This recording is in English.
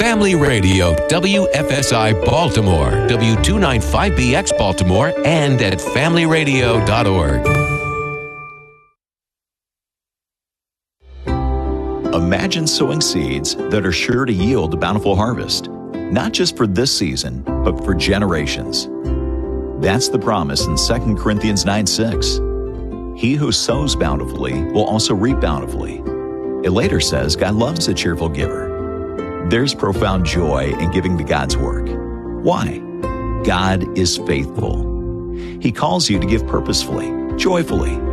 Family Radio, WFSI Baltimore, W295BX Baltimore, and at familyradio.org. Imagine sowing seeds that are sure to yield a bountiful harvest, not just for this season, but for generations. That's the promise in 2 Corinthians 9:6. He who sows bountifully will also reap bountifully. It later says God loves a cheerful giver. There's profound joy in giving to God's work. Why? God is faithful. He calls you to give purposefully, joyfully,